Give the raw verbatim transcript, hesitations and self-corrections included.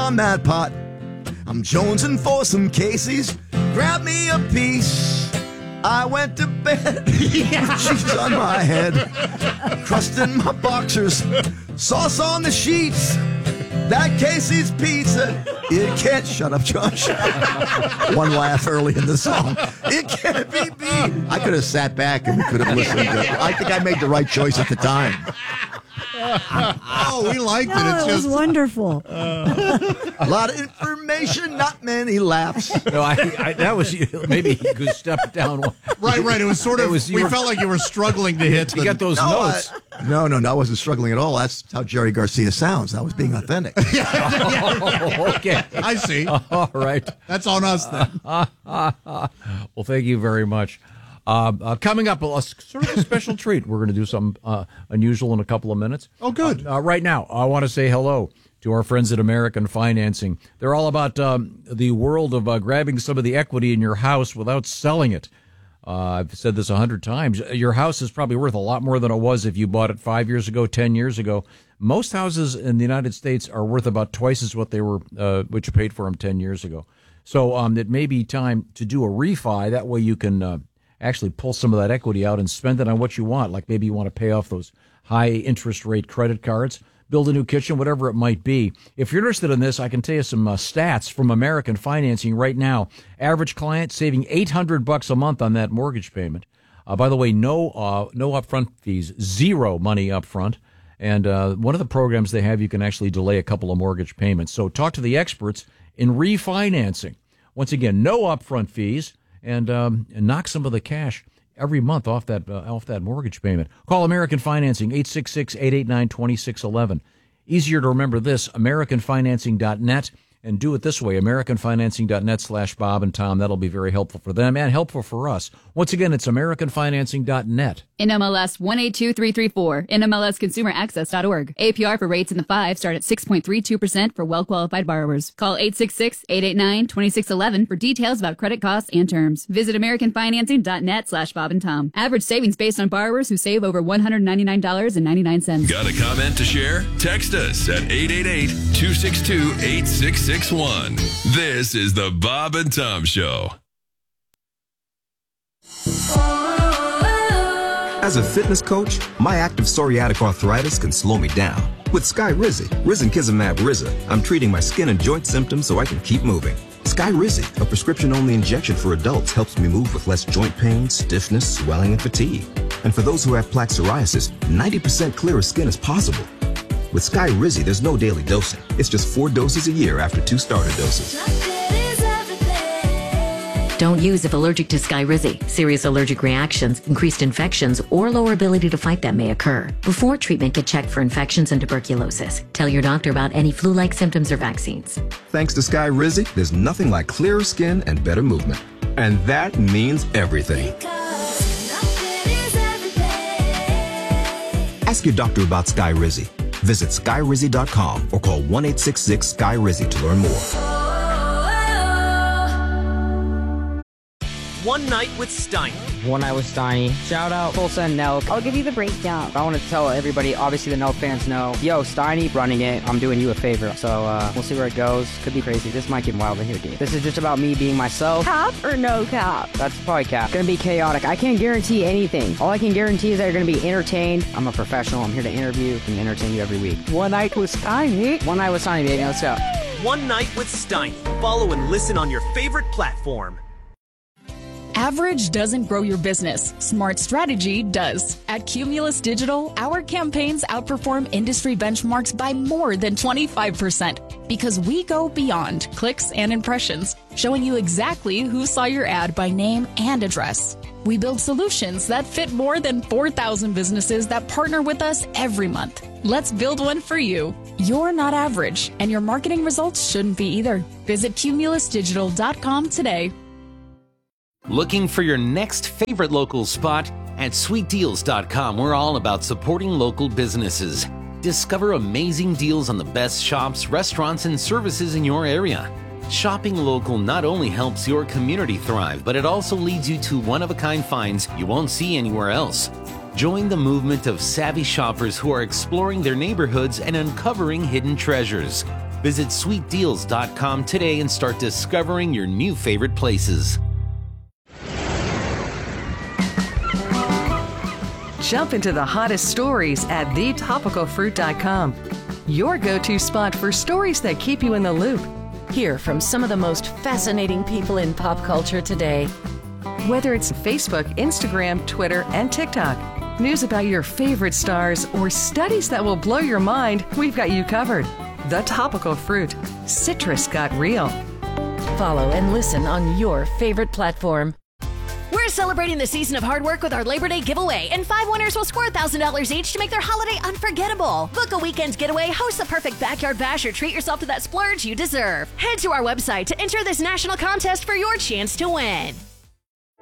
on that pot. I'm jonesing for some Casey's. Grab me a piece. I went to bed. Cheese on my head. Crust in my boxers. Sauce on the sheets. That Casey's pizza. It can't. Shut up, Josh. One laugh early in the song. It can't be me. I could have sat back and we could have listened to it. I think I made the right choice at the time. Oh, we liked No, it. It's it just was wonderful. A lot of information, not many laughs. No, I, I that was you. Maybe you could step down. one. right, right. It was sort It of. was- you we were- felt like you were struggling to hit. You the, got those No, notes. I, no, no, no. I wasn't struggling at all. That's how Jerry Garcia sounds. I was being authentic. Oh, okay. I see. All right. That's on us then. Well, thank you very much. Uh, uh, coming up, a, sort of a special treat. We're going to do something uh, unusual in a couple of minutes. Oh, good. Uh, uh, right now, I want to say hello to our friends at American Financing. They're all about um, the world of uh, grabbing some of the equity in your house without selling it. Uh, I've said this a hundred times. Your house is probably worth a lot more than it was if you bought it five years ago, ten years ago. Most houses in the United States are worth about twice as what they were, uh, what you paid for them ten years ago. So um, it may be time to do a refi. That way you can uh, actually pull some of that equity out and spend it on what you want. Like maybe you want to pay off those high interest rate credit cards, build a new kitchen, whatever it might be. If you're interested in this, I can tell you some uh, stats from American Financing right now. Average client saving eight hundred bucks a month on that mortgage payment. Uh, by the way, no uh, no upfront fees, zero money upfront. And uh, one of the programs they have, you can actually delay a couple of mortgage payments. So talk to the experts in refinancing. Once again, no upfront fees, and, um, and knock some of the cash every month off that uh, off that mortgage payment. Call American Financing, eight six six, eight eight nine, two six one one. Easier to remember this, american financing dot net. And do it this way, american financing dot net slash Bob and Tom. That'll be very helpful for them and helpful for us. Once again, it's american financing dot net. N M L S one eight two three three four, N M L S consumer access dot org. A P R for rates in the five start at six point three two percent for well-qualified borrowers. Call eight six six, eight eight nine, two six one one for details about credit costs and terms. Visit american financing dot net slash Bob and Tom. Average savings based on borrowers who save over one hundred ninety-nine dollars and ninety-nine cents. Got a comment to share? Text us at eight eight eight, two six two, eight six six one. This is the Bob and Tom Show. As a fitness coach, my active psoriatic arthritis can slow me down. With Skyrizi, Risankizumab Riza, I'm treating my skin and joint symptoms so I can keep moving. Skyrizi, a prescription-only injection for adults, helps me move with less joint pain, stiffness, swelling, and fatigue. And for those who have plaque psoriasis, ninety percent clearer skin is possible. With Skyrizi, there's no daily dosing. It's just four doses a year after two starter doses. Don't use if allergic to Skyrizi. Serious allergic reactions, increased infections, or lower ability to fight them may occur. Before treatment, get checked for infections and tuberculosis. Tell your doctor about any flu-like symptoms or vaccines. Thanks to Skyrizi, there's nothing like clearer skin and better movement. And that means everything. Ask your doctor about Skyrizi. Visit skyrizi dot com or call one eight six six, S K Y R I Z I to learn more. One Night with Steiny. One Night with Steiny. Shout out Tulsa and Nelk. I'll give you the breakdown. I want to tell everybody, obviously the Nelk fans know, yo, Steiny running it, I'm doing you a favor. So uh, we'll see where it goes. Could be crazy. This might get wild in here, dude. This is just about me being myself. Cap or no cap? That's probably cap. Gonna be chaotic. I can't guarantee anything. All I can guarantee is that you're gonna be entertained. I'm a professional. I'm here to interview and entertain you every week. One Night with Steiny. One Night with Steiny, baby. Let's go. One Night with Steiny. Follow and listen on your favorite platform. Average doesn't grow your business. Smart strategy does. At Cumulus Digital, our campaigns outperform industry benchmarks by more than twenty-five percent because we go beyond clicks and impressions, showing you exactly who saw your ad by name and address. We build solutions that fit more than four thousand businesses that partner with us every month. Let's build one for you. You're not average, and your marketing results shouldn't be either. Visit cumulus digital dot com today. Looking for your next favorite local spot? At sweet deals dot com, we're all about supporting local businesses. Discover amazing deals on the best shops, restaurants, and services in your area. Shopping local not only helps your community thrive, but it also leads you to one-of-a-kind finds you won't see anywhere else. Join the movement of savvy shoppers who are exploring their neighborhoods and uncovering hidden treasures. Visit sweet deals dot com today and start discovering your new favorite places. Jump into the hottest stories at the topical fruit dot com. Your go-to spot for stories that keep you in the loop. Hear from some of the most fascinating people in pop culture today. Whether it's Facebook, Instagram, Twitter, and TikTok, news about your favorite stars, or studies that will blow your mind, we've got you covered. The Topical Fruit. Citrus got real. Follow and listen on your favorite platform. We're celebrating the season of hard work with our Labor Day giveaway, and five winners will score one thousand dollars each to make their holiday unforgettable. Book a weekend getaway, host the perfect backyard bash, or treat yourself to that splurge you deserve. Head to our website to enter this national contest for your chance to win.